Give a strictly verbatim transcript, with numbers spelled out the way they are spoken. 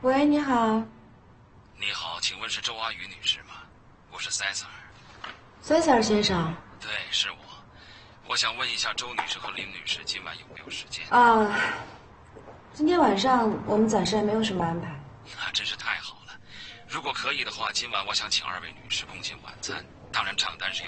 喂，你好。 你好，请问是周阿宇女士吗？我是塞塞尔。 塞塞尔先生。 对，是我。我想问一下周女士和林女士今晚有没有时间？ 啊，今天晚上我们暂时还没有什么安排。 那真是太好了。如果可以的话，今晚我想请二位女士共进晚餐，当然账单是由